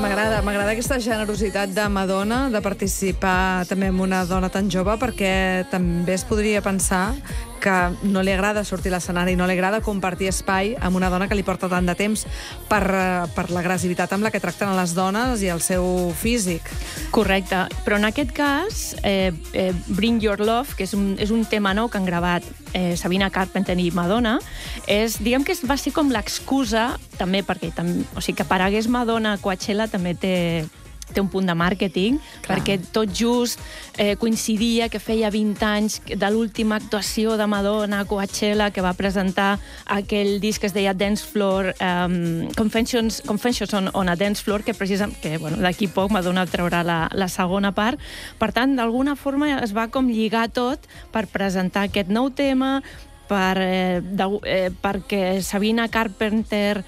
m'agrada aquesta generositat de Madonna de participar també amb una dona tan jove, perquè també es podria pensar que no li agrada sortir a l'escenari, no li agrada compartir espai amb una dona que li porta tant de temps per l'agressivitat amb la que tracten a les dones i el seu físic. Correcte, però en aquest cas, Bring Your Love, que és un tema nou que han gravat Sabrina Carpenter i Madonna, diguem que va ser com l'excusa, també perquè que aparegués Madonna a Coachella també té un punt de màrqueting, perquè tot just coincidia que feia 20 anys de l'última actuació de Madonna a Coachella, que va presentar aquell disc que es deia Dance Floor, Confessions on a Dance Floor, que d'aquí poc Madonna traurà la segona part. Per tant, d'alguna forma es va com lligar tot per presentar aquest nou tema, perquè Sabrina Carpenter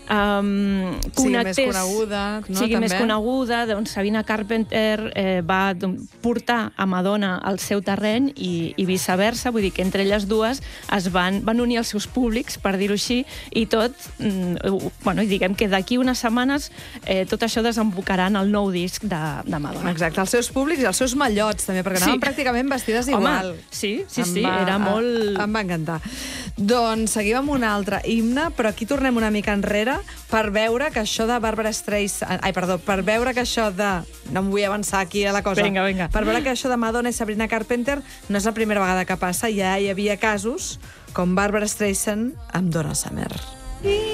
sigui més coneguda, doncs Sabrina Carpenter va portar a Madonna al seu terreny i viceversa, vull dir que entre elles dues es van unir els seus públics, per dir-ho així, i tot, diguem que d'aquí unes setmanes tot això desembocarà en el nou disc de Madonna. Exacte, els seus públics i els seus mallots també, perquè anaven pràcticament vestides igual. Sí, era molt... Em va encantar. Doncs seguim amb un altre himne, però aquí tornem una mica enrere per veure que això de Barbra Streisand... per veure que això de... No em vull avançar aquí a la cosa. Vinga. Per veure que això de Madonna i Sabrina Carpenter no és la primera vegada que passa, ja hi havia casos com Barbra Streisand amb Donna Summer.